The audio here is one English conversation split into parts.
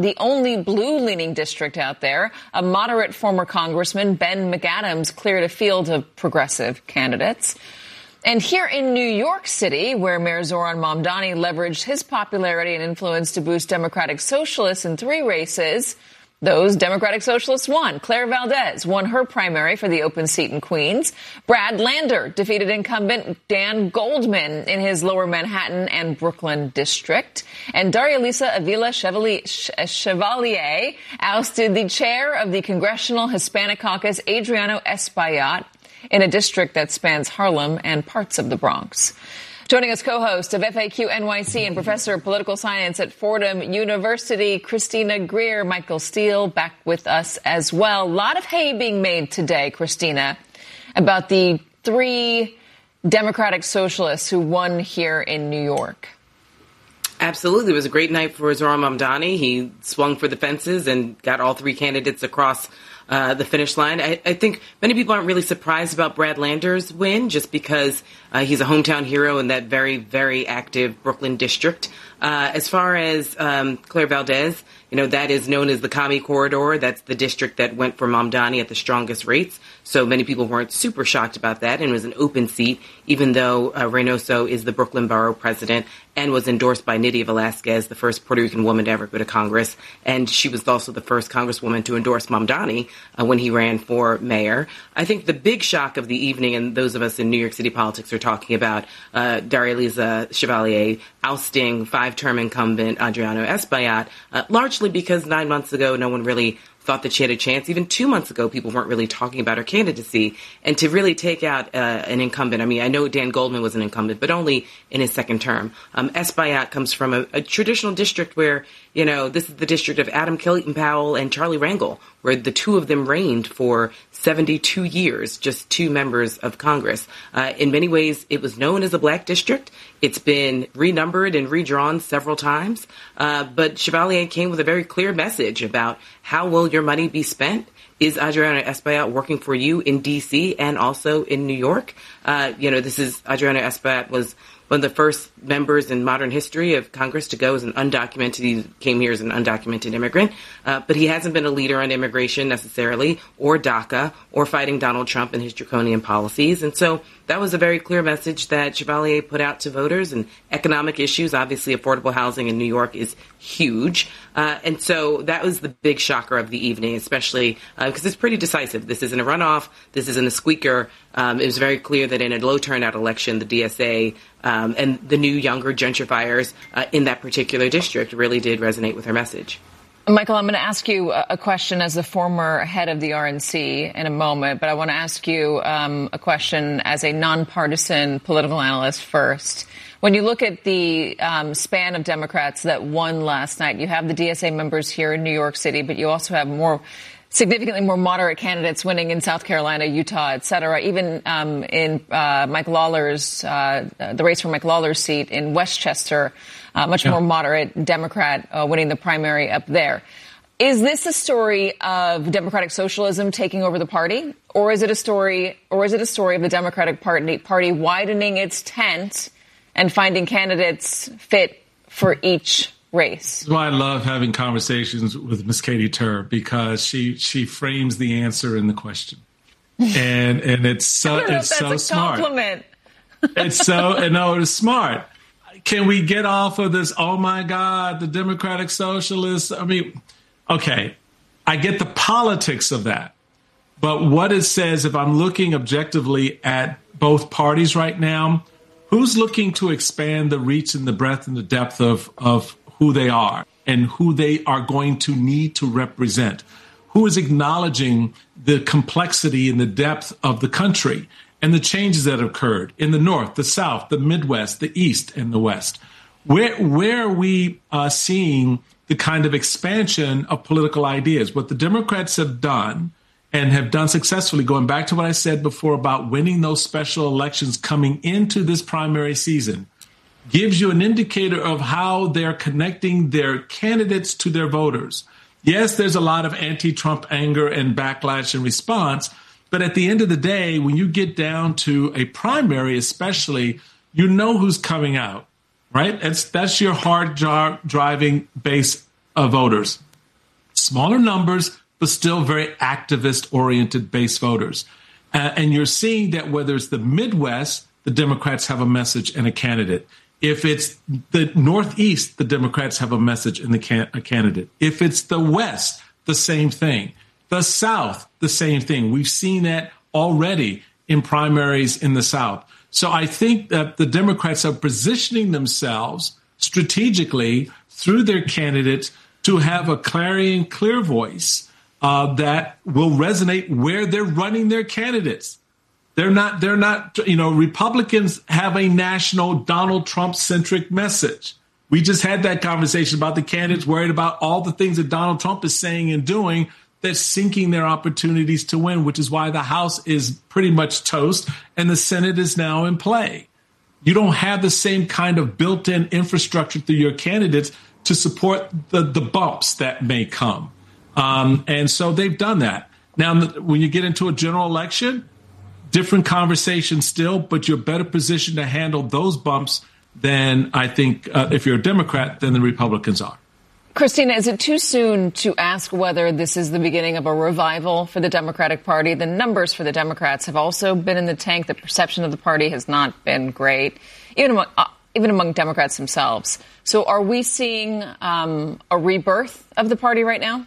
the only blue-leaning district out there. A moderate former congressman, Ben McAdams, cleared a field of progressive candidates. And here in New York City, where Mayor Zohran Mamdani leveraged his popularity and influence to boost Democratic Socialists in 3 races, those Democratic Socialists won. Claire Valdez won her primary for the open seat in Queens. Brad Lander defeated incumbent Dan Goldman in his Lower Manhattan and Brooklyn district. And Darialisa Avila Chevalier ousted the chair of the Congressional Hispanic Caucus, Adriano Espaillat, in a district that spans Harlem and parts of the Bronx. Joining us, co-host of FAQ NYC and professor of political science at Fordham University, Christina Greer. Michael Steele back with us as well. A lot of hay being made today, Christina, about the 3 Democratic Socialists who won here in New York. Absolutely. It was a great night for Zohran Mamdani. He swung for the fences and got all 3 candidates across the finish line. I think many people aren't really surprised about Brad Lander's win just because he's a hometown hero in that very, very active Brooklyn district. As far as Claire Valdez, that is known as the Commie Corridor. That's the district that went for Mamdani at the strongest rates. So many people weren't super shocked about that. And it was an open seat, even though Reynoso is the Brooklyn borough president and was endorsed by Nydia Velázquez, the first Puerto Rican woman to ever go to Congress. And she was also the first congresswoman to endorse Mamdani when he ran for mayor. I think the big shock of the evening, and those of us in New York City politics are talking about Darialisa Chevalier ousting 5-term incumbent Adriano Espaillat, largely because 9 months ago, no one really thought that she had a chance. Even 2 months ago, people weren't really talking about her candidacy. And to really take out an incumbent, I know Dan Goldman was an incumbent, but only in his second term. Espaillat comes from a traditional district where, this is the district of Adam Clayton Powell and Charlie Rangel, where the 2 of them reigned for 72 years, just 2 members of Congress. In many ways, it was known as a black district. It's been renumbered and redrawn several times. But Chevalier came with a very clear message about how will your money be spent. Is Adriano Espaillat working for you in D.C. and also in New York? This is Adriano Espaillat was one of the first members in modern history of Congress to go as an undocumented. He came here as an undocumented immigrant, but he hasn't been a leader on immigration necessarily, or DACA, or fighting Donald Trump and his draconian policies. And so that was a very clear message that Chevalier put out to voters. And economic issues, obviously affordable housing in New York is huge. And so that was the big shocker of the evening, especially because it's pretty decisive. This isn't a runoff. This isn't a squeaker. It was very clear that in a low turnout election, the DSA and the new younger gentrifiers in that particular district really did resonate with her message. Michael, I'm going to ask you a question as the former head of the RNC in a moment, but I want to ask you a question as a nonpartisan political analyst first. When you look at the span of Democrats that won last night, you have the DSA members here in New York City, but you also have significantly more moderate candidates winning in South Carolina, Utah, et cetera, even in Mike Lawler's, the race for Mike Lawler's seat in Westchester, much more moderate Democrat winning the primary up there. Is this a story of Democratic socialism taking over the party, or is it a story of the Democratic Party widening its tent and finding candidates fit for each race? That's why I love having conversations with Ms. Katie Tur, because she frames the answer in the question, and it's so smart. Compliment. It's smart. Can we get off of this? Oh my God, the Democratic Socialists. Okay, I get the politics of that, but what it says, if I'm looking objectively at both parties right now, who's looking to expand the reach and the breadth and the depth of who they are and who they are going to need to represent? Who is acknowledging the complexity and the depth of the country and the changes that have occurred in the North, the South, the Midwest, the East, and the West? Where are we seeing the kind of expansion of political ideas? What the Democrats have done, and have done successfully, going back to what I said before about winning those special elections coming into this primary season, gives you an indicator of how they're connecting their candidates to their voters. Yes, there's a lot of anti-Trump anger and backlash and response, but at the end of the day, when you get down to a primary especially, you know who's coming out, right? That's your hard driving base of voters. smaller numbers, but still very activist-oriented base voters. And you're seeing that whether it's the Midwest, the Democrats have a message and a candidate. If it's the Northeast, the Democrats have a message and a candidate. If it's the West, the same thing. The South, the same thing. We've seen that already in primaries in the South. So I think that the Democrats are positioning themselves strategically through their candidates to have a clarion clear voice that will resonate where they're running their candidates. They're not, Republicans have a national Donald Trump centric message. We just had that conversation about the candidates worried about all the things that Donald Trump is saying and doing that's sinking their opportunities to win, which is why the House is pretty much toast and the Senate is now in play. You don't have the same kind of built-in infrastructure through your candidates to support the bumps that may come. And so they've done that. Now, when you get into a general election, different conversation still, but you're better positioned to handle those bumps than I think if you're a Democrat than the Republicans are. Christina, is it too soon to ask whether this is the beginning of a revival for the Democratic Party? The numbers for the Democrats have also been in the tank. The perception of the party has not been great, even among Democrats themselves. So are we seeing a rebirth of the party right now?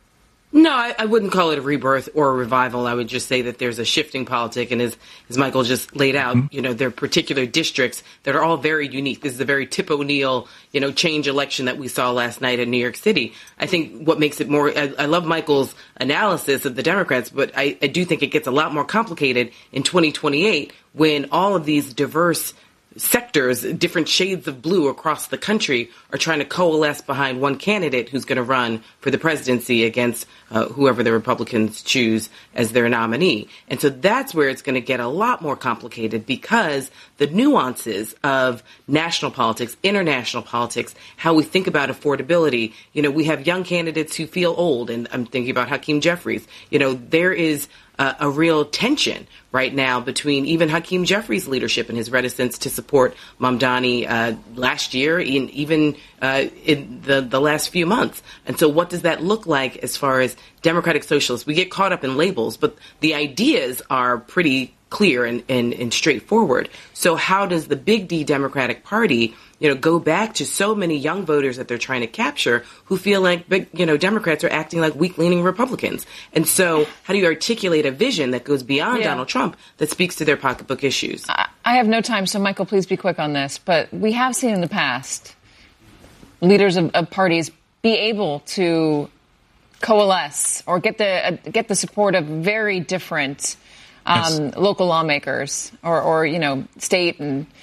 No, I wouldn't call it a rebirth or a revival. I would just say that there's a shifting politic. And as Michael just laid out, there are particular districts that are all very unique. This is a very Tip O'Neill, change election that we saw last night in New York City. I think what makes it more, I love Michael's analysis of the Democrats, but I do think it gets a lot more complicated in 2028 when all of these diverse sectors, different shades of blue across the country are trying to coalesce behind one candidate who's going to run for the presidency against whoever the Republicans choose as their nominee. And so that's where it's going to get a lot more complicated because the nuances of national politics, international politics, how we think about affordability, we have young candidates who feel old, and I'm thinking about Hakeem Jeffries. There is a real tension right now between even Hakeem Jeffries' leadership and his reticence to support Mamdani last year, even in the last few months. And so what does that look like as far as Democratic Socialists? We get caught up in labels, but the ideas are pretty clear and straightforward. So how does the Big D Democratic Party go back to so many young voters that they're trying to capture who feel like, Democrats are acting like weak-leaning Republicans? And so how do you articulate a vision that goes beyond Donald Trump that speaks to their pocketbook issues? I have no time, so Michael, please be quick on this. But we have seen in the past leaders of parties be able to coalesce or get the support of very different local lawmakers or state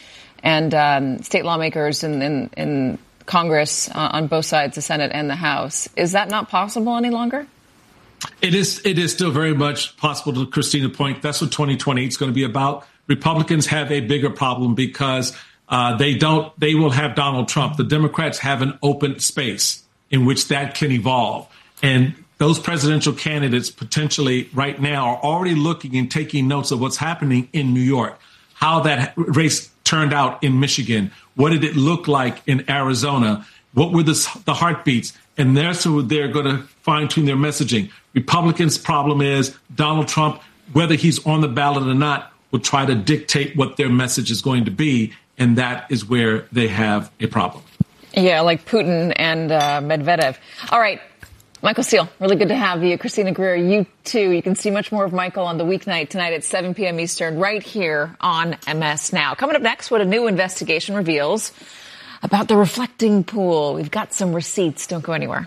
and state lawmakers in Congress on both sides, the Senate and the House. Is that not possible any longer? It is still very much possible, to Christina's point. That's what 2020 is going to be about. Republicans have a bigger problem because they will have Donald Trump. The Democrats have an open space in which that can evolve. And those presidential candidates potentially right now are already looking and taking notes of what's happening in New York, how that race turned out in Michigan. What did it look like in Arizona? What were the heartbeats? And that's who they're going to fine-tune their messaging. Republicans' problem is Donald Trump, whether he's on the ballot or not, will try to dictate what their message is going to be. And that is where they have a problem. Yeah, like Putin and Medvedev. All right. Michael Steele, really good to have you. Christina Greer, you too. You can see much more of Michael on the weeknight tonight at 7 p.m. Eastern right here on MS Now. Coming up next, what a new investigation reveals about the reflecting pool. We've got some receipts. Don't go anywhere.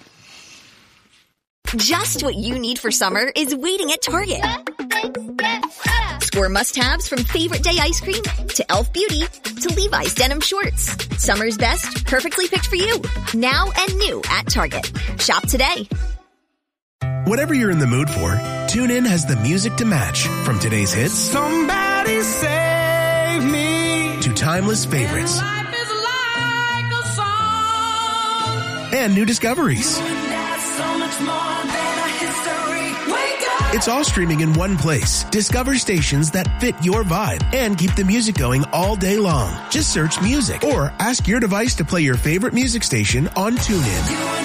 Just what you need for summer is waiting at Target. Score must-haves from favorite day ice cream to Elf Beauty to Levi's denim shorts. Summer's best, perfectly picked for you. Now and new at Target. Shop today. Whatever you're in the mood for, TuneIn has the music to match. From today's hits, Somebody Save Me, to timeless favorites, Life is like a song. and new discoveries. So much more than a history. Wake up. It's all streaming in one place. Discover stations that fit your vibe and keep the music going all day long. Just search music or ask your device to play your favorite music station on TuneIn.